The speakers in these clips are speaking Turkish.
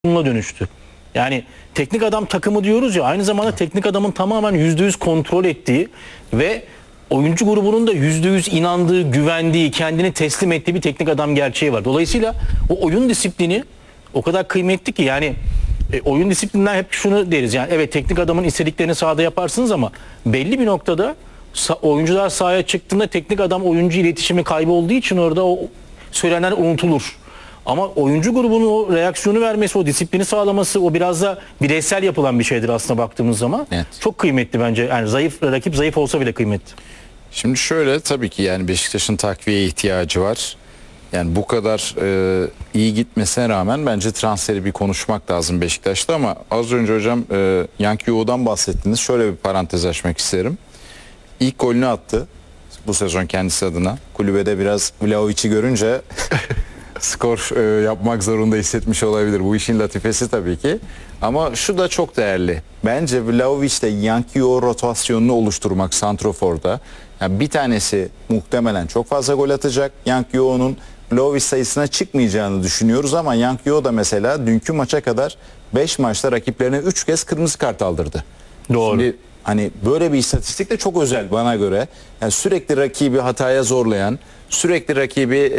dönüştü. Yani teknik adam takımı diyoruz ya, aynı zamanda teknik adamın tamamen %100 kontrol ettiği ve oyuncu grubunun da %100 inandığı, güvendiği, kendini teslim ettiği bir teknik adam gerçeği var. Dolayısıyla o oyun disiplini o kadar kıymetli ki, yani oyun disiplinden hep şunu deriz, yani evet teknik adamın istediklerini sahada yaparsınız ama belli bir noktada oyuncular sahaya çıktığında teknik adam oyuncu iletişimi kaybolduğu için orada o söylenenler unutulur. Ama oyuncu grubunun o reaksiyonu vermesi, o disiplini sağlaması, o biraz da bireysel yapılan bir şeydir aslında baktığımız zaman. Evet. Çok kıymetli bence. Yani rakip zayıf olsa bile kıymetli. Şimdi şöyle, tabii ki yani Beşiktaş'ın takviyeye ihtiyacı var. Yani bu kadar iyi gitmesine rağmen bence transferi bir konuşmak lazım Beşiktaş'ta, ama az önce hocam Yankio'dan bahsettiniz. Şöyle bir parantez açmak isterim. İlk golünü attı bu sezon kendisi adına. Kulübede biraz Vlahovic'i görünce skor yapmak zorunda hissetmiş olabilir. Bu işin latifesi tabii ki. Ama şu da çok değerli. Bence Vlahovic'le Yankio rotasyonunu oluşturmak santroforda. Yani bir tanesi muhtemelen çok fazla gol atacak. Yankio'nun Vlahovic sayısına çıkmayacağını düşünüyoruz ama Yankio da mesela dünkü maça kadar 5 maçta rakiplerine 3 kez kırmızı kart aldırdı. Doğru. Şimdi hani böyle bir istatistik de çok özel bana göre. Yani sürekli rakibi hataya zorlayan, sürekli rakibi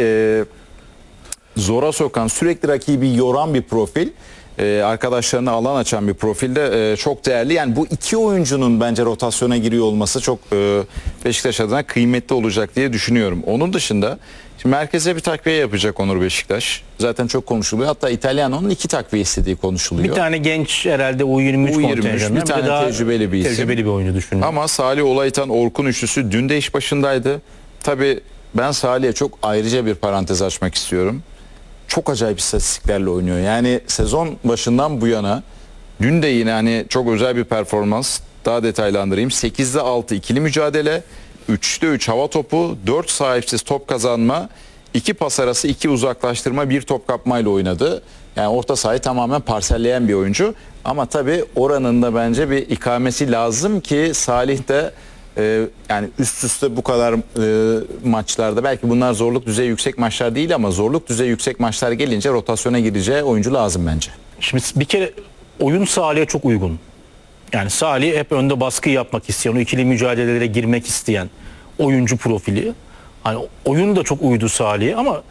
zora sokan, sürekli rakibi yoran bir profil, arkadaşlarına alan açan bir profilde çok değerli. Yani bu iki oyuncunun bence rotasyona giriyor olması çok Beşiktaş adına kıymetli olacak diye düşünüyorum. Onun dışında şimdi merkeze bir takviye yapacak Onur Beşiktaş. Zaten çok konuşuluyor. Hatta İtalyano'nun 2 takviye istediği konuşuluyor. Bir tane genç herhalde U23 kontenjanından, bir tane daha tecrübeli bir isim. Tecrübeli bir oyuncu düşünüyorum. Ama Salih Olaytan, Orkun üçlüsü dün de iş başındaydı. Tabii ben Salih'e çok ayrıca bir parantez açmak istiyorum. Çok acayip istatistiklerle oynuyor. Yani sezon başından bu yana dün de yine hani çok özel bir performans. Daha detaylandırayım. 8'de 6 ikili mücadele, 3'te 3 hava topu, 4 sahipsiz top kazanma, 2 pas arası, 2 uzaklaştırma, 1 top kapmayla oynadı. Yani orta sahayı tamamen parselleyen bir oyuncu. Ama tabii oranında bence bir ikamesi lazım ki Salih de yani üst üste bu kadar maçlarda, belki bunlar zorluk düzeyi yüksek maçlar değil ama zorluk düzeyi yüksek maçlar gelince rotasyona gireceği oyuncu lazım bence. Şimdi bir kere oyun Salih'e çok uygun. Yani Salih hep önde baskı yapmak isteyen, o ikili mücadelelere girmek isteyen oyuncu profili. Hani oyun da çok uydu Salih'e ama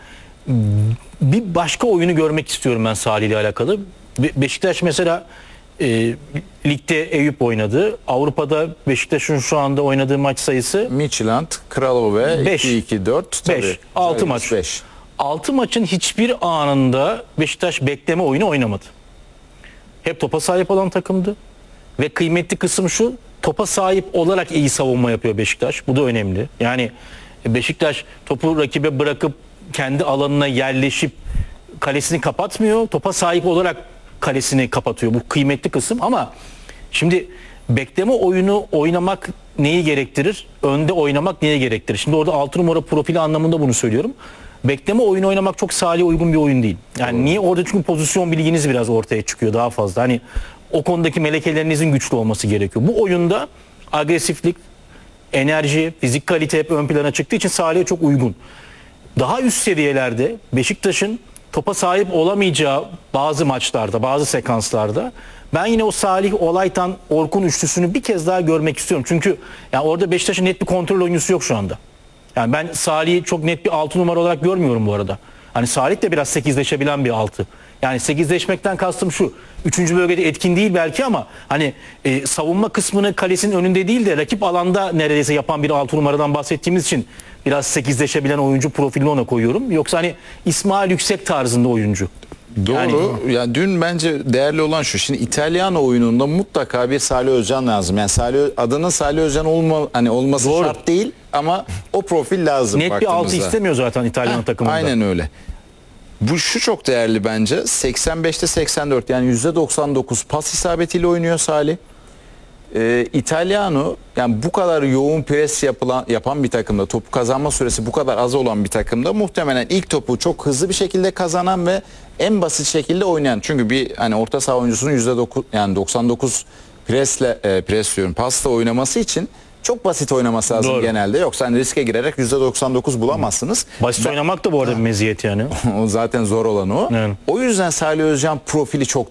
bir başka oyunu görmek istiyorum ben Salih ile alakalı. Beşiktaş mesela ligde Eyüp oynadı. Avrupa'da Beşiktaş'ın şu anda oynadığı maç sayısı Midtjylland, Kralove, 5. 2-2-4, 5. 6 maç. 5. 6 maçın hiçbir anında Beşiktaş bekleme oyunu oynamadı. Hep topa sahip olan takımdı. Ve kıymetli kısım şu: topa sahip olarak iyi savunma yapıyor Beşiktaş. Bu da önemli. Yani Beşiktaş topu rakibe bırakıp kendi alanına yerleşip kalesini kapatmıyor. Topa sahip olarak kalesini kapatıyor. Bu kıymetli kısım. Ama şimdi bekleme oyunu oynamak neyi gerektirir? Önde oynamak neyi gerektirir? Şimdi orada 6 numara profili anlamında bunu söylüyorum. Bekleme oyunu oynamak çok Salih'e uygun bir oyun değil. Yani niye? Orada çünkü pozisyon bilginiz biraz ortaya çıkıyor daha fazla. Hani o konudaki melekelerinizin güçlü olması gerekiyor. Bu oyunda agresiflik, enerji, fizik kalite hep ön plana çıktığı için Salih'e çok uygun. Daha üst seviyelerde Beşiktaş'ın topa sahip olamayacağı bazı maçlarda, bazı sekanslarda ben yine o Salih, Olaytan, Orkun üçlüsünü bir kez daha görmek istiyorum. Çünkü yani orada Beşiktaş'ın net bir kontrol oyuncusu yok şu anda. Yani ben Salih'i çok net bir 6 numara olarak görmüyorum bu arada. Hani Salih de biraz 8'leşebilen bir 6. Yani 8'leşmekten kastım şu: 3. bölgede etkin değil belki ama hani savunma kısmını kalesinin önünde değil de rakip alanda neredeyse yapan bir 6 numaradan bahsettiğimiz için biraz 8'leşebilen oyuncu profilini ona koyuyorum. Yoksa hani İsmail Yüksek tarzında oyuncu. Doğru. Yani dün bence değerli olan şu: şimdi İtalyan oyununda mutlaka bir Salih Özcan lazım. Yani adının Salih Özcan olması Doğru. şart değil ama o profil lazım. Net bir 6 istemiyor zaten İtalyan takımında. Aynen öyle. Bu şu çok değerli bence. 85'te 84, yani %99 pas isabetiyle oynuyor Salih. İtalyano, yani bu kadar yoğun pres yapan bir takımda, topu kazanma süresi bu kadar az olan bir takımda muhtemelen ilk topu çok hızlı bir şekilde kazanan ve en basit şekilde oynayan. Çünkü bir hani orta saha oyuncusunun %9, yani 99 pasla oynaması için Çok basit oynaması lazım Doğru. genelde. Yoksa hani riske girerek %99 bulamazsınız. Basit oynamak da bu arada bir meziyet yani. O zaten zor olan o. Evet. O yüzden Salih Özcan profili çok